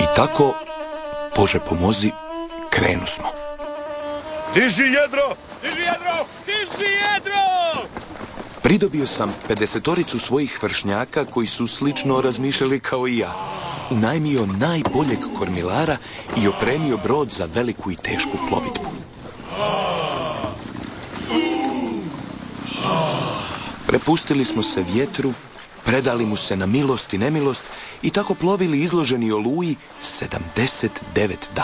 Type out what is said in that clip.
tako, Bože pomozi, krenu smo. Diži jedro! Diži jedro! Diži jedro! Pridobio sam 50-toricu svojih vršnjaka koji su slično razmišljali kao i ja. Unajmio najboljeg kormilara i opremio brod za veliku i tešku plovidbu. Prepustili smo se vjetru, predali mu se na milost i nemilost i tako plovili izloženi oluji 79 dana.